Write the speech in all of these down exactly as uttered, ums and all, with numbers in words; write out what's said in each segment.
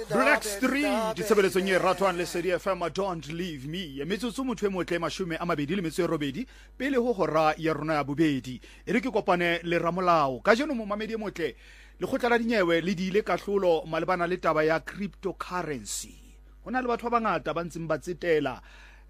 Black Street ditshebeletso nye ratwan le Sedi F M Don't Leave Me metsotso motho e motle mashume a mabedi le metso e robedi pele ho hora ya rona ya bobedi e re ke kopane le ramolao ka jeno mo mamedi e motle le khotla la dinyewe le di ile kahlolo malebana le taba ya cryptocurrency hona le batho ba bangata ba ntseng ba tsetela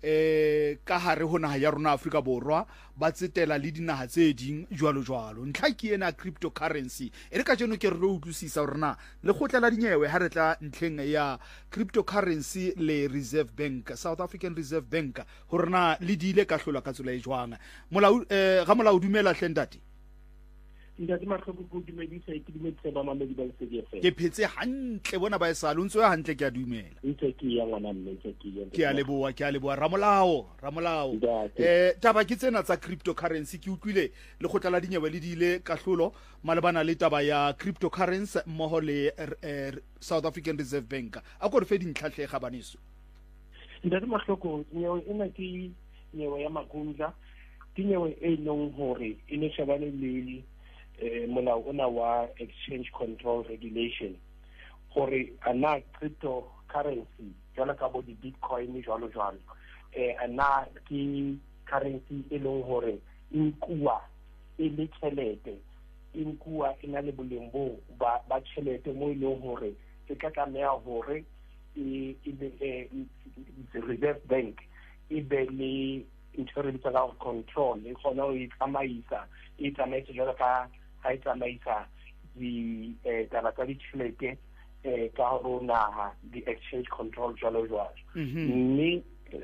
eh ka hare hona ya rona Afrika Borwa ba tsetela le dinaha tse ding jwalo jwalo ntlha ke ena cryptocurrency e re ka jeno ke re lo utlwisisa rona le khotla la dinyewe ha re tla ntlheng ya cryptocurrency le Reserve Bank South African Reserve Bank horna le di ile ka hlola ka tsela e jwang molao eh ga molao dumela hlendati Ndati mahloko go dumedisa e dumedisa ba mamedi ba Sedi F M ke phetse hantle bona ba e sala ntse hantle ke a dumela ntse ke ya ngwana mme ntse ke ya ke a leboa ke a leboa ramolao ramolao eh taba ke tsena tsa cryptocurrency ke utlwile le khotla la dinyewe le di ile kahlolo malebana le taba ya cryptocurrency mmoho le South African Reserve Bank a go re fe dintlhahle ga baneso Ndati mahloko nyewe ena ke nyewe ya makundla dinyewe e nong hore ine shabane le eh molao ona wa exchange control regulation hore ana cryptocurrency jwalo ka bo di bitcoin jwalo jwalo eh ana ki currency e leng hore inkuwa e le tšhelete inkuwa ina le bolembo ba ba tšhelete mo ile hore e ka tlameha hore e e Reserve Bank e be le insurance of control e khona o itsamaisa e tsamaisa jwalo ka ha e tsamaisa di taba tsa ditšhelete ka rona the exchange control jalo jwalo mme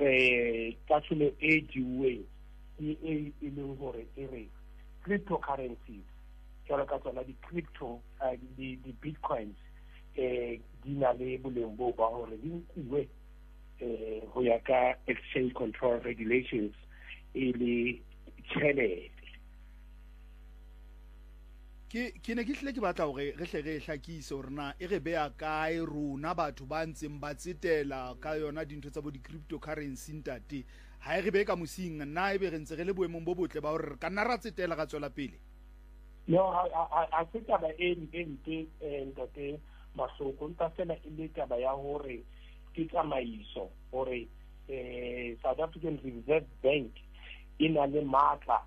eh ka tsela e diwe e e leng hore e re cryptocurrencies jalo ka tsona di crypto di di bitcoins eh di na le boleng bo ba hore di nkuwe eh ho ya ka exchange control regulations e le tšhelete ke ke ne ke hle ke batla hore re hle re hlakise hore na e re beya kae rona batho ba ntseng ba tsetela ka yona dintho tsa bo di cryptocurrency ntate ha e re be ka mosing nna e be re ntse re le boemong bo botle ba hore ka nna ra tsetela ka tswela pele no a se taba e nte ntate masoko nta fela e le taba ya hore ke tsamaiso hore eh South African Reserve Bank ina le matla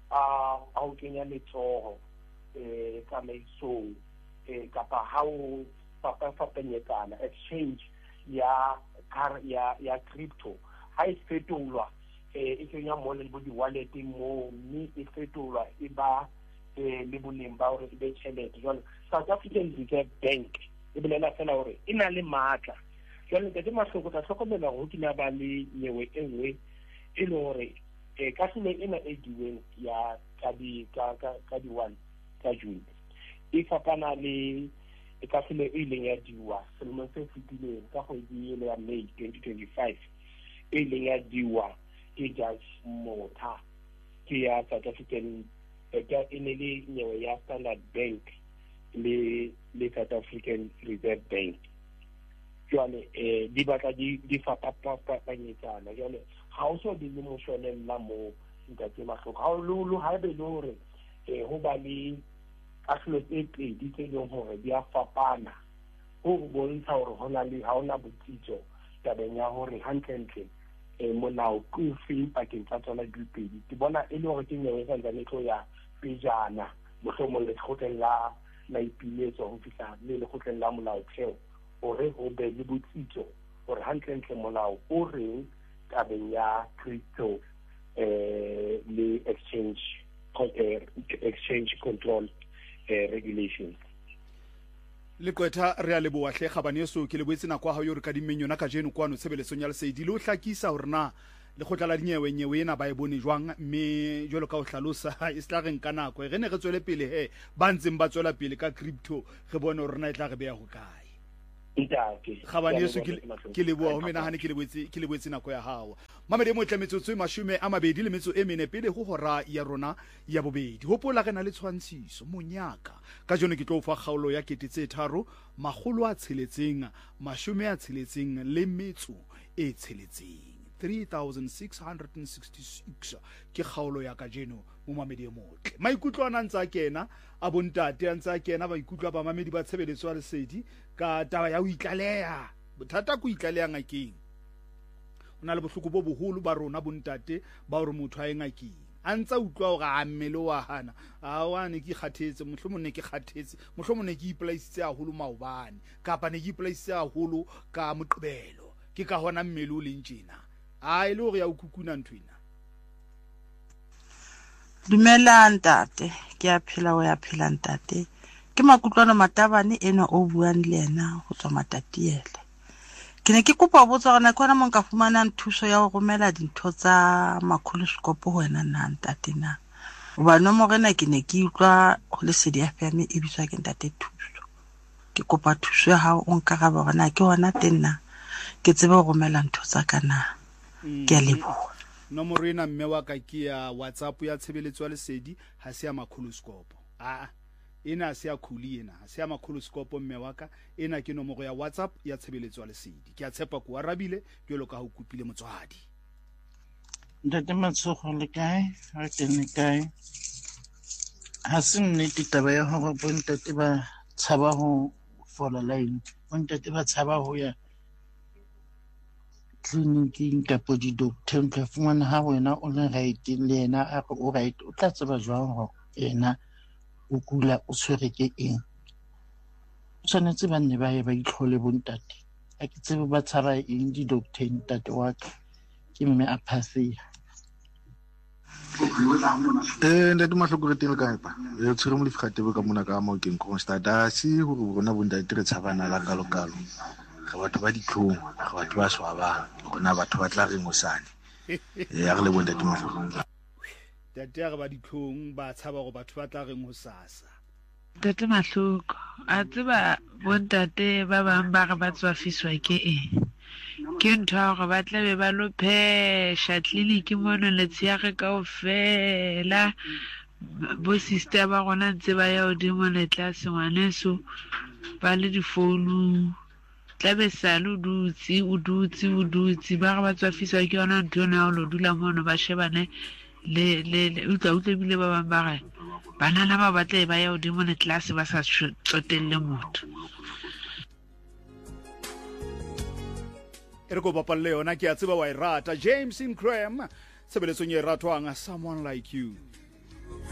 a au kenya letsoho eh tsamaiso eh kapa ha o papa fapenyekana exchange ya car ya ya crypto ha e fetolwa eh e kenya mo le bo di wallet mo ni e fetolwa e ba eh le boleng ba hore e be tšhelete jwale South African Reserve Bank e bolela fela hore ina le matla jwale ke mahloko tla hlokomela go kina ba le nyewe e nngwe e le hore eh ka sele ena e diweng ya ka di ka ka di one ka June e fapana le e ka sele e leng ya diwa selemo se fetileng ka kgwedi ya May twenty twenty-five e leng ya diwa ke Judge Motha ke ya South African ka ene le nyewe ya Standard Bank le le South African Reserve Bank jwale eh di batla di di fapapa panyetsana jwale ha o so di le moshwele la mo ntate mahloko ha o lo ha be le hore eh ho ba le kahlolo e pedi tse leng hore di a fapana ho bontsha hore hona le ha ona botsitso tabeng ya hore hantle eh molao ku fi pakeng tsa tsona di pedi ke bona e le hore ke nyewe sa ntsane tlo ya pejana mohlomong le khotella la ipiletso ho fihla le le khotella molao tseo hore ho be le botsitso hore hantle molao o reng tabeng ya crypto eh le exchange exchange control eh regulations le kwetha re a leboa hle khabane so ke le boetse na kwa ha yo re ka dimenyona ka jeno kwano tshebeletsong ya lesedi le o hlakisa hore na le khotla la dinyewe nyewe ena ba e bone jwang mme jwalo ka o hlalosa e sla re nka nako re ne re tswele pele he ba ntseng ba tswela pele ka crypto re bone hore na e tla re beya ho kae Ndake khabane so ke le bua ho mena hane ke le boetse ke le boetse nako ya hawo mamedi mo tlametsotso e mashume a mabedi le metso e mene pele ho hora ya rona ya bobedi hopola rena le tshwantshiso monyaka ka jone ke tlo fa kgaolo ya kete tse tharo magolo a tsheletseng mashume a tsheletseng le metso e tsheletseng three thousand six hundred sixty-six ke kgaolo ya ka jeno mo mamedi e motle maikutlo a ntse a kena a bontate a ntse a kena ba ikutlwa ba mamedi ba tshebeletso ya lesedi ka taba ya ho itlaleha bothata ku itlaleha ngakeng ona le bohloko bo boholo ba rona bontate ba hore motho a engakeng a ntse utlwa hore a mmele wa hana a wane ke kgathetse mohlomong ne ke kgathetse mohlomong ne ke iplaisitse haholo maobane kapa ne ke iplaisitse haholo ka moqebelo ke ka hona mmele o leng tjena a ile hore ya ukukuna ntwena dumela ntate ke a phela o ya phela ntate ke makutlwana matabane ena o buang le ena ho tswa matatiele ke ne ke kopa botsa gona kwana mo nka fumana thuso ya go romela dintho tsa makholoskopo ho wena na ntate na ba no mo rena ke ne ke utlwa go le sedi F M e bitswa ke ntate thuso ke kopa thuso ya hao o nka ga bona ke hona tenna ke tsebe go romela ntho tsa kana ke a leboha nomoro ena mme wa ka ke ya WhatsApp ya tshebeletso ya lesedi ha se ya makholoskopo a ena se ya khuli ena se ya makholoskopo mme wa ka ena ke nomoro ya WhatsApp ya tshebeletso ya lesedi ke a tshepa ku arabile ke lo ka ho kupile motswadi ntate Matsogo le kae ha tene kae ha se nnete taba ya hore bontate ba tshaba ho fola line bontate ba tshaba ho ya clinic kapo di doctor ka fumana ha wena o le right le ena a re o right o tla tseba jwang ho ena o kula o tshwere ke eng o tshwanetse ba nne ba ye ba itlhole bontate a ke tsebe ba tshaba eng di doctor ntate wa ka ke mme a phasea eh ntate Mahloko re teng kae pa re tshwere mo lefatsheng ka mona ka mo ke constant a si ho rona bontate re tshabana la kalokalo ga batho ba ditlhong ga batho ba swabang rona batho ba tla reng osane ya re le bontate Mahloko tate ya ga ba ditlhong ba tshaba go batho ba tla reng ho sasa tate Mahloko a tseba bontate ba bang ba re ba tswafiswa ke eng ke ntho gore ba tla be ba lo phesha clinic mono letshehare kaofela bo sister ba gona ntse ba ya hodimo le tlase ngwaneso ba le difounu tla be sale o dutse o dutse o dutse ba re ba tswafiswa ke yona ntho ena ya ho lo dula mono ba shebane le le utla utla bile ba bang ba re banana ba batla ba ya hodimo le tlase ba sa tsotelle motho e re go bapalle yona ke a tseba wa e rata James in Creme sebeletsong e ratwang Someone Like You.